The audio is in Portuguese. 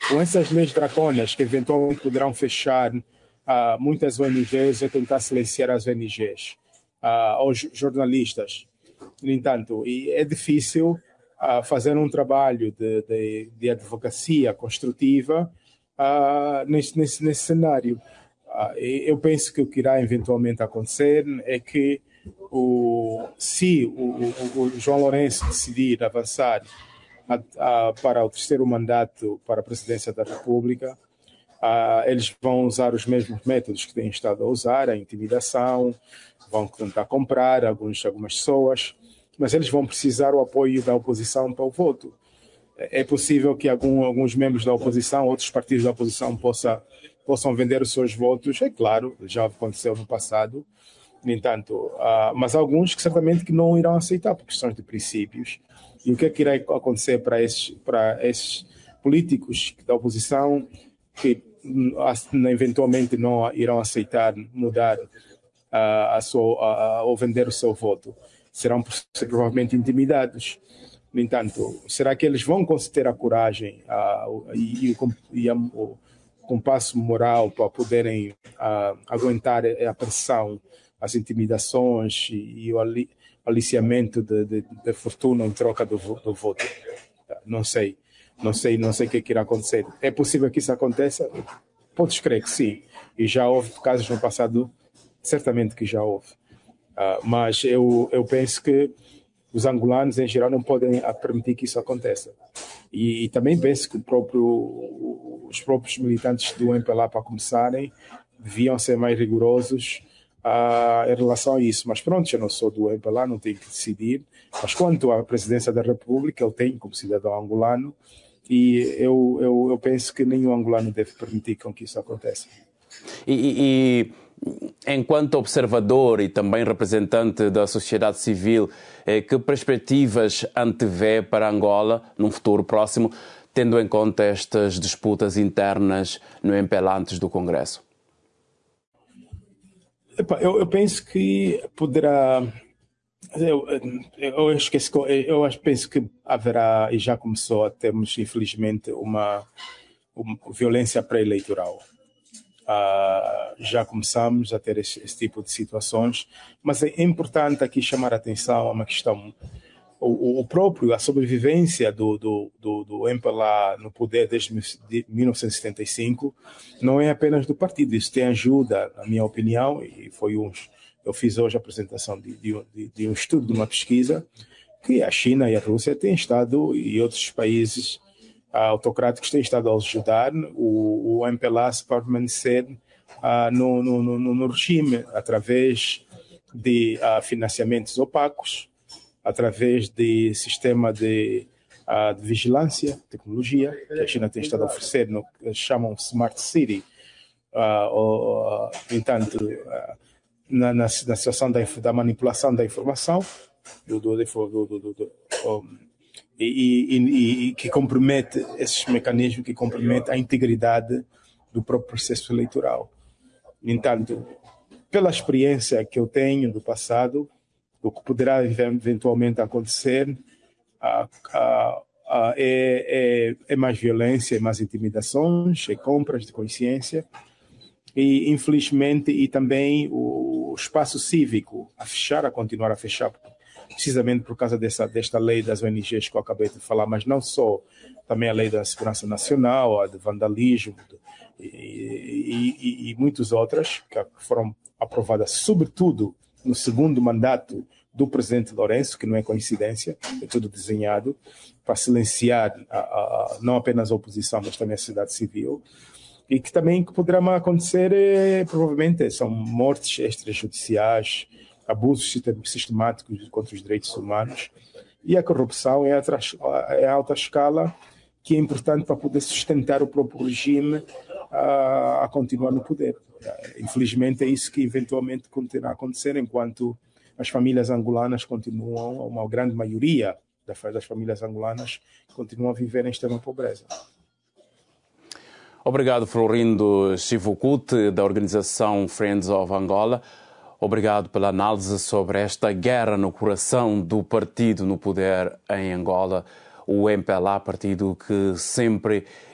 com essas leis dracônias que eventualmente poderão fechar muitas ONGs e tentar silenciar as ONGs, aos jornalistas. No entanto, e é difícil fazer um trabalho de advocacia construtiva nesse cenário. Eu penso que o que irá eventualmente acontecer é que se o João Lourenço decidir avançar para o terceiro mandato para a presidência da República, eles vão usar os mesmos métodos que têm estado a usar, a intimidação, vão tentar comprar algumas pessoas, mas eles vão precisar do apoio da oposição para o voto. É possível que alguns membros da oposição, outros partidos da oposição possam vender os seus votos, é claro, já aconteceu no passado, no entanto, mas alguns que certamente que não irão aceitar por questões de princípios. E o que é que irá acontecer para esses políticos da oposição que eventualmente não irão aceitar mudar ou vender o seu voto? Serão provavelmente intimidados. No entanto, será que eles vão ter a coragem e o compasso moral para poderem aguentar a pressão, as intimidações e o aliciamento de fortuna em troca do voto? Não sei o que irá acontecer. É possível que isso aconteça? Podes crer que sim. E já houve casos no passado, certamente que já houve. Mas eu penso que os angolanos, em geral, não podem permitir que isso aconteça. E também penso que os próprios militantes do MPLA, para começarem, deviam ser mais rigorosos em relação a isso. Mas pronto, eu não sou do MPLA, não tenho que decidir. Mas quanto à presidência da República, eu tenho como cidadão angolano, e eu penso que nenhum angolano deve permitir com que isso aconteça. E enquanto observador e também representante da sociedade civil, que perspectivas antevê para Angola num futuro próximo, tendo em conta estas disputas internas no MPLA antes do Congresso? Eu penso que poderá... Eu penso que haverá, e já começou a termos, infelizmente, uma violência pré-eleitoral. Já começamos a ter esse tipo de situações, mas é importante aqui chamar a atenção a uma questão. A sobrevivência do MPLA no poder desde 1975 não é apenas do partido, isso tem ajuda, na minha opinião, e eu fiz hoje a apresentação de um estudo, de uma pesquisa, que a China e a Rússia têm estado, e outros países autocráticos têm estado a ajudar o MPLA a permanecer no regime, através de financiamentos opacos, através de sistema de vigilância, tecnologia, que a China tem estado a oferecer, no que chamam Smart City. Entanto, na situação da manipulação da informação, e que compromete esses mecanismos, que compromete a integridade do próprio processo eleitoral. No entanto, pela experiência que eu tenho do passado, o que poderá eventualmente acontecer é mais violência, mais intimidações, é compras de consciência, e infelizmente, e também o espaço cívico a continuar a fechar, precisamente por causa desta lei das ONGs que eu acabei de falar, mas não só, também a lei da segurança nacional, a de vandalismo e muitas outras que foram aprovadas, sobretudo no segundo mandato do presidente Lourenço, que não é coincidência, é tudo desenhado para silenciar não apenas a oposição, mas também a sociedade civil, e que também poderá acontecer, provavelmente, são mortes extrajudiciais, abusos sistemáticos contra os direitos humanos, e a corrupção é alta escala, que é importante para poder sustentar o próprio regime a continuar no poder. Infelizmente é isso que eventualmente continuará a acontecer, enquanto as famílias angolanas continuam, uma grande maioria das famílias angolanas continuam a viver em extrema pobreza. Obrigado, Florindo Chivukute, da organização Friends of Angola. Obrigado pela análise sobre esta guerra no coração do partido no poder em Angola, o MPLA, partido que sempre